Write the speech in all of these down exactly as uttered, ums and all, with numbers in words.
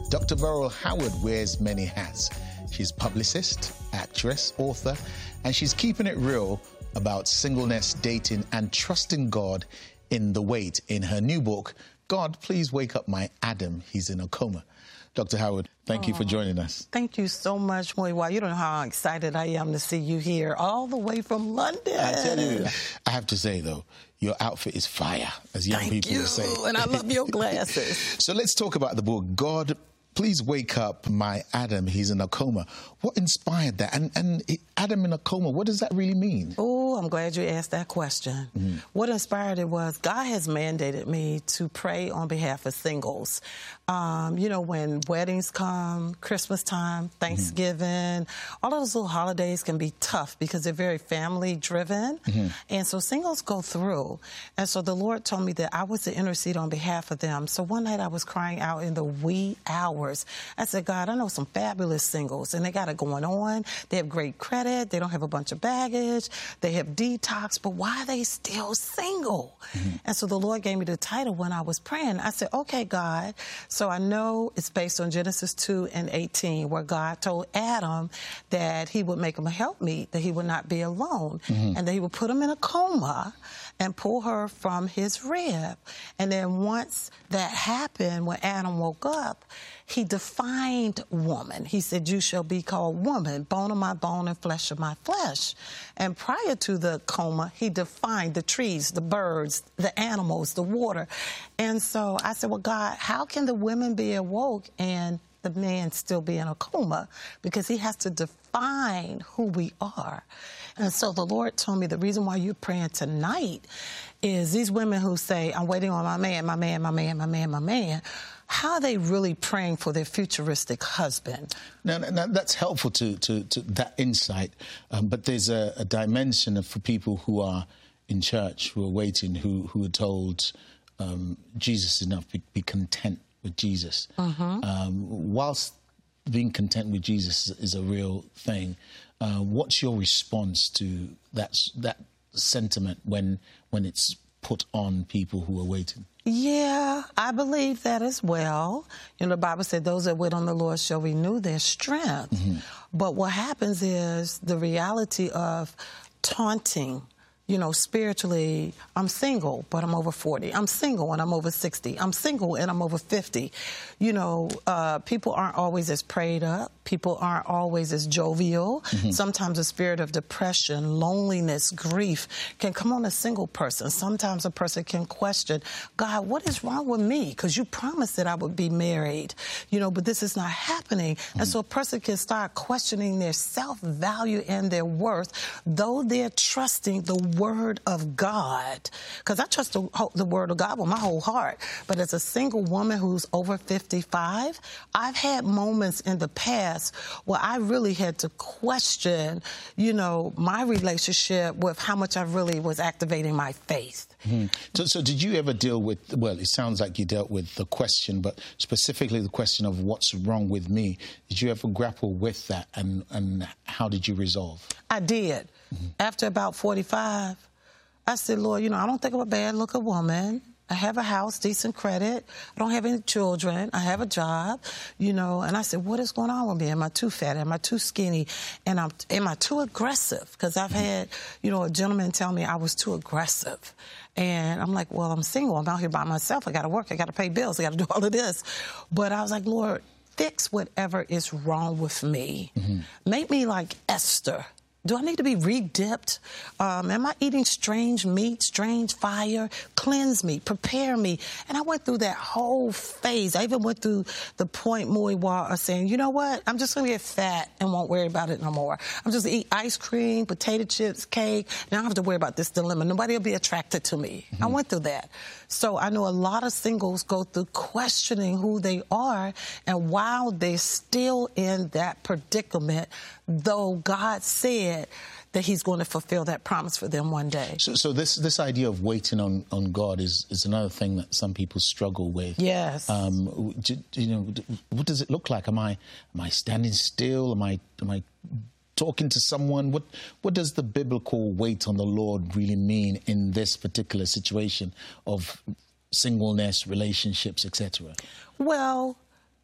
Doctor Beryl Howard wears many hats. She's publicist, actress, author, and she's keeping it real about singleness, dating, and trusting God in the wait in her new book, God, Please Wake Up My Adam, He's in a Coma. Doctor Howard, thank oh, you for joining us. Thank you so much, Moiwa. You don't know how excited I am to see you here, all the way from London. I tell you, I have to say, though, your outfit is fire, as young Thank people you. will say. And I love your glasses. So let's talk about the book, God, Please Wake Up My Adam, He's in a Coma. What inspired that? And, and Adam in a coma, what does that really mean? Oh, I'm glad you asked that question. Mm-hmm. What inspired it was God has mandated me to pray on behalf of singles. Um, you know, when weddings come, Christmas time, Thanksgiving, mm-hmm. all of those little holidays can be tough because they're very family-driven. Mm-hmm. And so singles go through. And so the Lord told me that I was to intercede on behalf of them. So one night I was crying out in the wee hours. I said, God, I know some fabulous singles, and they got it going on. They have great credit. They don't have a bunch of baggage. They have detox, but why are they still single? Mm-hmm. And so the Lord gave me the title when I was praying. I said, okay, God. So I know it's based on Genesis two and eighteen, where God told Adam that he would make him a helpmeet, that he would not be alone, mm-hmm. and that he would put him in a coma and pull her from his rib. And then once that happened, when Adam woke up, he defined woman. He said, you shall be called woman, bone of my bone and flesh of my flesh. And prior to the coma, he defined the trees, the birds, the animals, the water. And so I said, well, God, how can the women be awoke and the man still be in a coma? Because he has to define who we are. And so the Lord told me the reason why you're praying tonight is these women who say, I'm waiting on my man, my man, my man, my man, my man. How are they really praying for their futuristic husband? Now, now that's helpful to, to, to that insight, um, but there's a, a dimension of, for people who are in church, who are waiting, who, who are told um, Jesus is enough, be, be content with Jesus. Mm-hmm. Um, whilst being content with Jesus is a real thing, uh, what's your response to that, that sentiment when, when it's put on people who are waiting? Yeah, I believe that as well. You know, the Bible said those that wait on the Lord shall renew their strength. Mm-hmm. But what happens is the reality of taunting, you know, spiritually, I'm single, but I'm over forty. I'm single and I'm over sixty. I'm single and I'm over fifty. You know, uh, people aren't always as prayed up. People aren't always as jovial. Mm-hmm. Sometimes a spirit of depression, loneliness, grief can come on a single person. Sometimes a person can question, God, what is wrong with me? Because you promised that I would be married, you know, but this is not happening. Mm-hmm. And so a person can start questioning their self-value and their worth, though they're trusting the Word of God. Because I trust the, the Word of God with my whole heart. But as a single woman who's over fifty-five, I've had moments in the past where I really had to question, you know, my relationship with how much I really was activating my faith. Mm-hmm. So, so did you ever deal with, well, it sounds like you dealt with the question, but specifically the question of what's wrong with me. Did you ever grapple with that, and, and how did you resolve? I did. Mm-hmm. After about forty-five, I said, Lord, you know, I don't think I'm a bad-looking woman. I have a house, decent credit. I don't have any children. I have a job, you know. And I said, what is going on with me? Am I too fat? Am I too skinny? And I'm, am I too aggressive? Because I've had, you know, a gentleman tell me I was too aggressive. And I'm like, well, I'm single. I'm out here by myself. I got to work. I got to pay bills. I got to do all of this. But I was like, Lord, fix whatever is wrong with me. Mm-hmm. Make me like Esther. Do I need to be re-dipped? Um, am I eating strange meat, strange fire? Cleanse me, prepare me. And I went through that whole phase. I even went through the point, Muiwa, of saying, you know what? I'm just going to get fat and won't worry about it no more. I'm just going to eat ice cream, potato chips, cake. Now I don't have to worry about this dilemma. Nobody will be attracted to me. Mm-hmm. I went through that. So I know a lot of singles go through questioning who they are, and while they're still in that predicament, though God said that he's going to fulfill that promise for them one day. So, so this this idea of waiting on, on God is, is another thing that some people struggle with. Yes. Um, do, you know, what does it look like? Am I am I standing still? Am I am I talking to someone? What what does the biblical wait on the Lord really mean in this particular situation of singleness, relationships, et cetera? Well,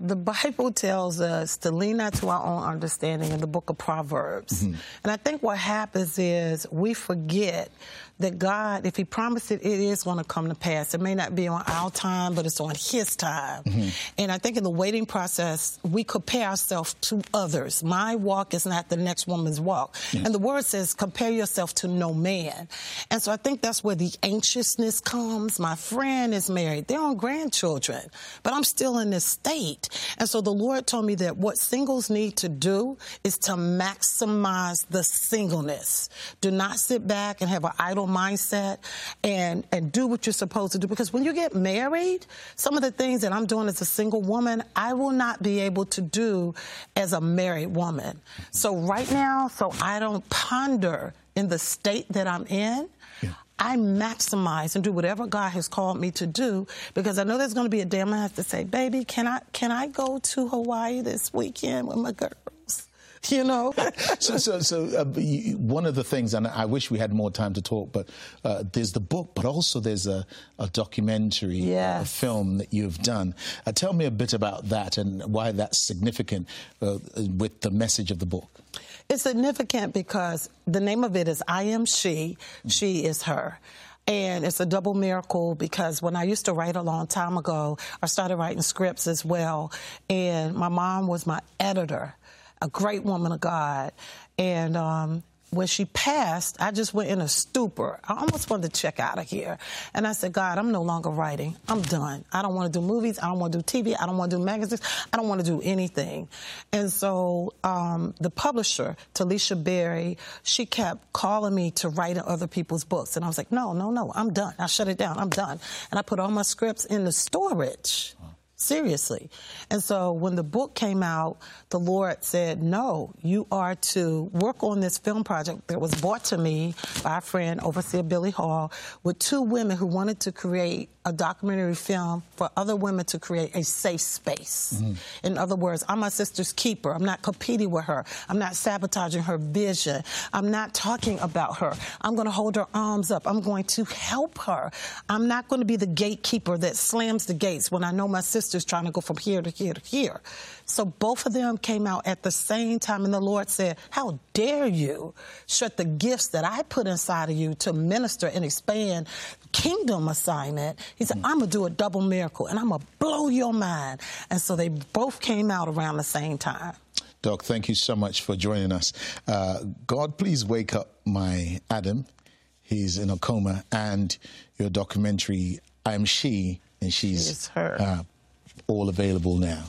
The Bible tells us to lean not to our own understanding in the book of Proverbs. Mm-hmm. And I think what happens is we forget that God, if he promised it, it is going to come to pass. It may not be on our time, but it's on his time. Mm-hmm. And I think in the waiting process, we compare ourselves to others. My walk is not the next woman's walk. Yes. And the word says, compare yourself to no man. And so I think that's where the anxiousness comes. My friend is married. They're on grandchildren, but I'm still in this state. And so the Lord told me that what singles need to do is to maximize the singleness. Do not sit back and have an idle mindset and, and do what you're supposed to do. Because when you get married, some of the things that I'm doing as a single woman, I will not be able to do as a married woman. So right now, so I don't ponder in the state that I'm in, yeah. I maximize and do whatever God has called me to do, because I know there's going to be a day I'm going to have to say, baby, can I, can I go to Hawaii this weekend with my girls? You know? so so, so uh, one of the things, and I wish we had more time to talk, but uh, there's the book, but also there's a, a documentary, yes. a film that you've done. Uh, tell me a bit about that and why that's significant uh, with the message of the book. It's significant because the name of it is I Am She, She is Her. And it's a double miracle because when I used to write a long time ago, I started writing scripts as well. And my mom was my editor, a great woman of God. And um, when she passed, I just went in a stupor. I almost wanted to check out of here. And I said, God, I'm no longer writing. I'm done. I don't want to do movies. I don't want to do T V. I don't want to do magazines. I don't want to do anything. And so um, the publisher, Talisha Berry, she kept calling me to write in other people's books. And I was like, no, no, no, I'm done. I shut it down. I'm done. And I put all my scripts in the storage. Seriously. And so when the book came out, the Lord said, no, you are to work on this film project that was brought to me by a friend, Overseer Billy Hall, with two women who wanted to create a documentary film for other women to create a safe space. Mm-hmm. In other words, I'm my sister's keeper. I'm not competing with her. I'm not sabotaging her vision. I'm not talking about her. I'm going to hold her arms up. I'm going to help her. I'm not going to be the gatekeeper that slams the gates when I know my sister's trying to go from here to here to here. So both of them came out at the same time, and the Lord said, how dare you shut the gifts that I put inside of you to minister and expand kingdom assignment. He said, I'm going to do a double miracle, and I'm going to blow your mind. And so they both came out around the same time. Doc, thank you so much for joining us. Uh, God, please wake up my Adam. He's in a coma. And your documentary, I Am She, and she's she is her. Uh, all available now.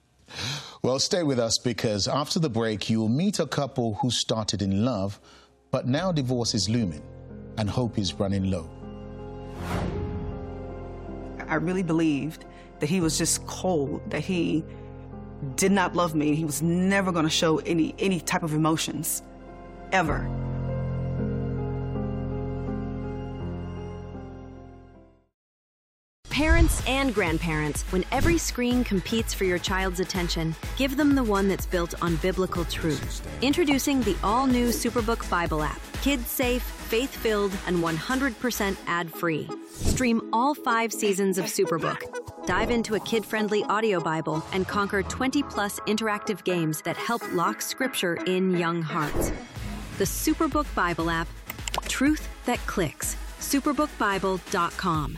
Well, stay with us, because after the break, you will meet a couple who started in love, but now divorce is looming and hope is running low. I really believed that he was just cold, that he did not love me. He was never going to show any, any type of emotions, ever. Parents and grandparents, when every screen competes for your child's attention, give them the one that's built on biblical truth. Introducing the all-new Superbook Bible app. Kids-safe, faith-filled, and one hundred percent ad-free. Stream all five seasons of Superbook. Dive into a kid-friendly audio Bible and conquer twenty plus interactive games that help lock Scripture in young hearts. The Superbook Bible app. Truth that clicks. superbook bible dot com.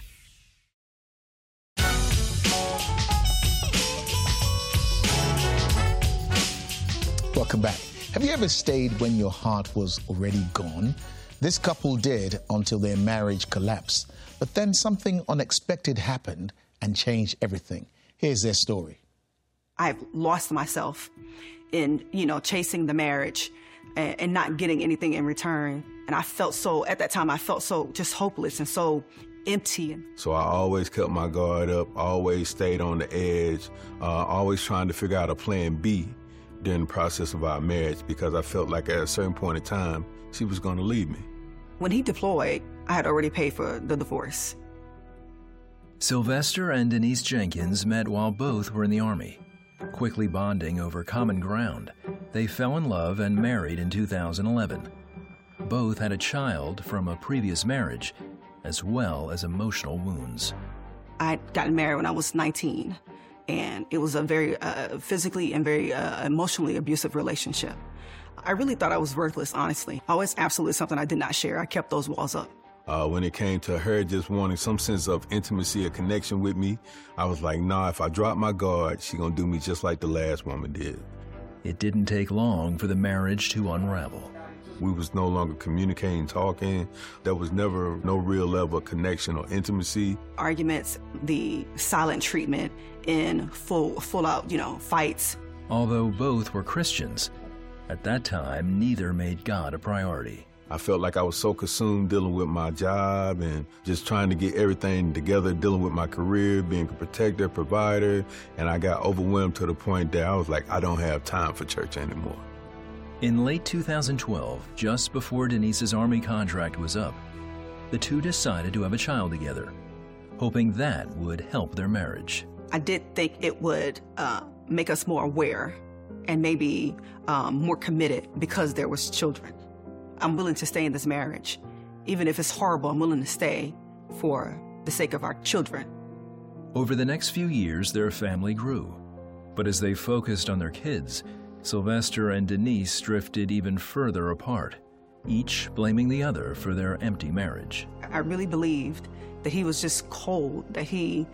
Welcome back. Have you ever stayed when your heart was already gone? This couple did until their marriage collapsed. But then something unexpected happened and changed everything. Here's their story. I've lost myself in, you know, chasing the marriage and, and not getting anything in return. And I felt so, at that time, I felt so just hopeless and so empty. So I always kept my guard up, always stayed on the edge, uh, always trying to figure out a plan B during the process of our marriage, because I felt like at a certain point in time, she was going to leave me. When he deployed, I had already paid for the divorce. Sylvester and Denise Jenkins met while both were in the Army. Quickly bonding over common ground, they fell in love and married in two thousand eleven. Both had a child from a previous marriage, as well as emotional wounds. I had gotten married when I was nineteen, And it was a very uh, physically and very uh, emotionally abusive relationship. I really thought I was worthless, honestly. I was absolutely something I did not share. I kept those walls up. Uh, when it came to her just wanting some sense of intimacy or connection with me, I was like, nah, if I drop my guard, she gonna do me just like the last woman did. It didn't take long for the marriage to unravel. We was no longer communicating, talking. There was never no real level of connection or intimacy. Arguments, the silent treatment in full, full out, you know, fights. Although both were Christians, at that time, neither made God a priority. I felt like I was so consumed dealing with my job and just trying to get everything together, dealing with my career, being a protector, provider, and I got overwhelmed to the point that I was like, I don't have time for church anymore. In late two thousand twelve, just before Denise's Army contract was up, the two decided to have a child together, hoping that would help their marriage. I did think it would uh, make us more aware and maybe um, more committed because there was children. I'm willing to stay in this marriage. Even if it's horrible, I'm willing to stay for the sake of our children. Over the next few years, their family grew. But as they focused on their kids, Sylvester and Denise drifted even further apart, each blaming the other for their empty marriage. I really believed that he was just cold, that he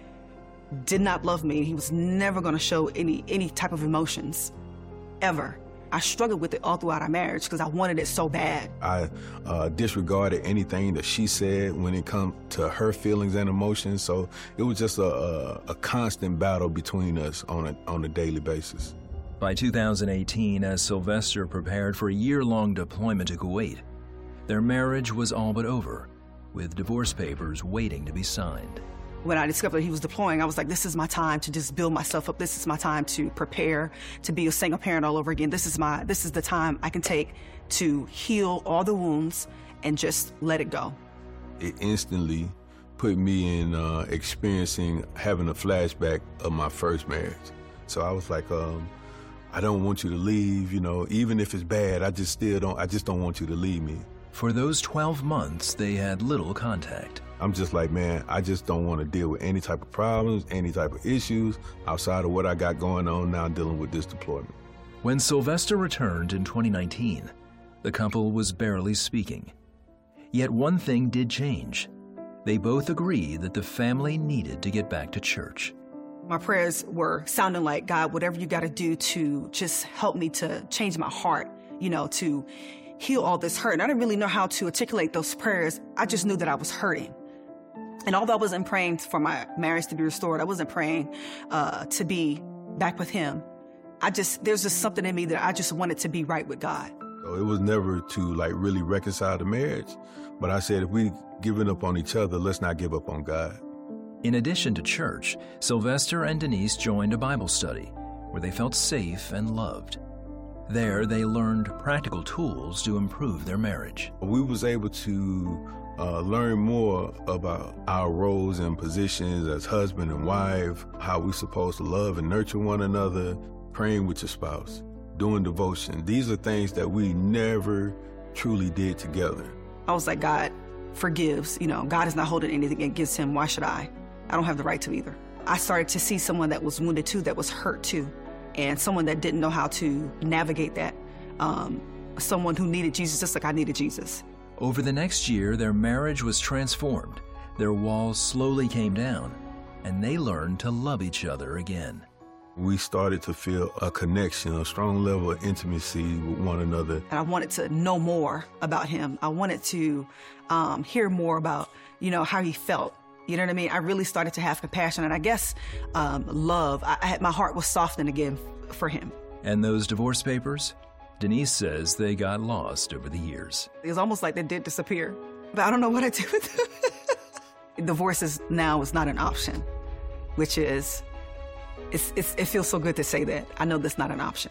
did not love me. He was never going to show any, any type of emotions, ever. I struggled with it all throughout our marriage because I wanted it so bad. I uh, disregarded anything that she said when it come to her feelings and emotions. So it was just a, a, a constant battle between us on a, on a daily basis. By two thousand eighteen, as Sylvester prepared for a year-long deployment to Kuwait, their marriage was all but over, with divorce papers waiting to be signed. When I discovered he was deploying, I was like, this is my time to just build myself up. This is my time to prepare to be a single parent all over again. This is my, this is the time I can take to heal all the wounds and just let it go. It instantly put me in uh, experiencing having a flashback of my first marriage. So I was like, um, I don't want you to leave, you know, even if it's bad, I just still don't, I just don't want you to leave me. For those twelve months, they had little contact. I'm just like, man, I just don't want to deal with any type of problems, any type of issues outside of what I got going on now dealing with this deployment. When Sylvester returned in twenty nineteen, the couple was barely speaking. Yet one thing did change. They both agreed that the family needed to get back to church. My prayers were sounding like, God, whatever you got to do to just help me to change my heart, you know, to heal all this hurt. And I didn't really know how to articulate those prayers. I just knew that I was hurting. And although I wasn't praying for my marriage to be restored, I wasn't praying uh, to be back with him. I just, there's just something in me that I just wanted to be right with God. So it was never to like really reconcile the marriage. But I said, if we giving up on each other, let's not give up on God. In addition to church, Sylvester and Denise joined a Bible study where they felt safe and loved. There, they learned practical tools to improve their marriage. We was able to uh, learn more about our roles and positions as husband and wife, how we supposed to love and nurture one another, praying with your spouse, doing devotion. These are things that we never truly did together. I was like, God forgives. You know, God is not holding anything against him. Why should I? I don't have the right to either. I started to see someone that was wounded too, that was hurt too, and someone that didn't know how to navigate that. Um, someone who needed Jesus just like I needed Jesus. Over the next year, their marriage was transformed. Their walls slowly came down, and they learned to love each other again. We started to feel a connection, a strong level of intimacy with one another. And I wanted to know more about him. I wanted to um, hear more about, you know, how he felt. You know what I mean? I really started to have compassion, and I guess um, love. I, I had, my heart was softened again f- for him. And those divorce papers? Denise says they got lost over the years. It was almost like they did disappear, but I don't know what I did with them. Divorce is now is not an option, which is, it's, it's, it feels so good to say that. I know that's not an option.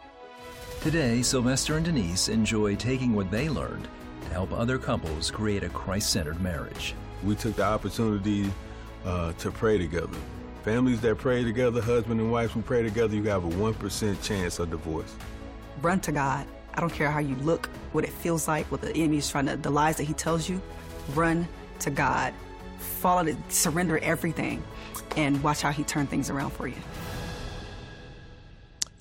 Today, Sylvester and Denise enjoy taking what they learned to help other couples create a Christ-centered marriage. We took the opportunity uh, to pray together. Families that pray together, husband and wife who pray together, you have a one percent chance of divorce. Run to God. I don't care how you look, what it feels like, what the enemy is trying to, the lies that he tells you. Run to God. Follow it, surrender everything, and watch how he turns things around for you.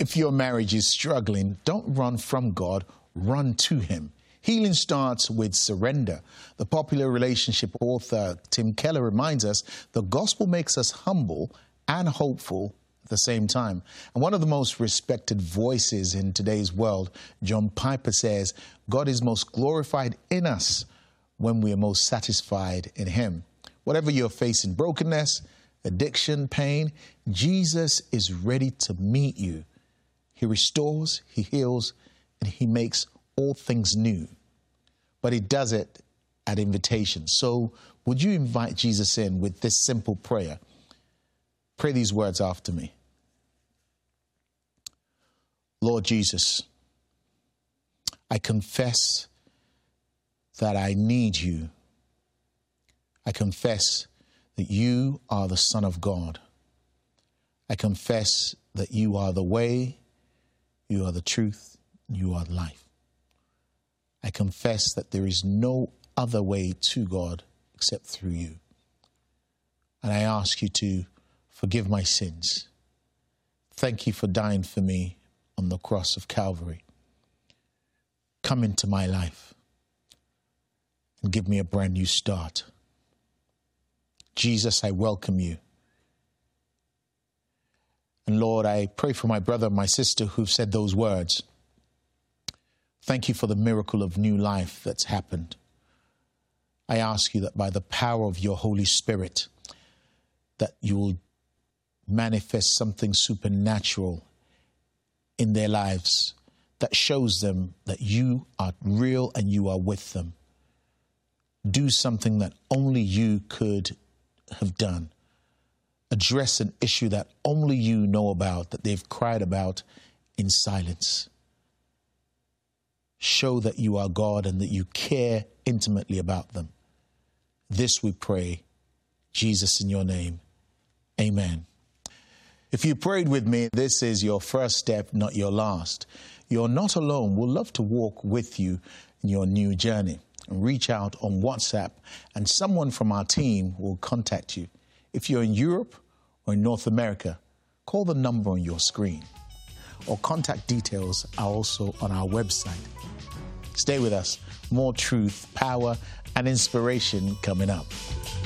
If your marriage is struggling, don't run from God, run to him. Healing starts with surrender. The popular relationship author Tim Keller reminds us the gospel makes us humble and hopeful at the same time. And one of the most respected voices in today's world, John Piper, says, God is most glorified in us when we are most satisfied in him. Whatever you're facing, brokenness, addiction, pain, Jesus is ready to meet you. He restores, he heals, and he makes all things new. But he does it at invitation. So would you invite Jesus in with this simple prayer? Pray these words after me. Lord Jesus, I confess that I need you. I confess that you are the Son of God. I confess that you are the way, you are the truth, you are life. I confess that there is no other way to God except through you. And I ask you to forgive my sins. Thank you for dying for me on the cross of Calvary. Come into my life and give me a brand new start. Jesus, I welcome you. And Lord, I pray for my brother and my sister who've said those words. Thank you for the miracle of new life that's happened. I ask you that by the power of your Holy Spirit, that you will manifest something supernatural in their lives that shows them that you are real and you are with them. Do something that only you could have done. Address an issue that only you know about, that they've cried about in silence. Show that you are God and that you care intimately about them. This we pray, Jesus, in your name. Amen. If you prayed with me, this is your first step, not your last. You're not alone. We'll love to walk with you in your new journey. Reach out on WhatsApp and someone from our team will contact you. If you're in Europe or in North America, call the number on your screen. Or contact details are also on our website. Stay with us. More truth, power, and inspiration coming up.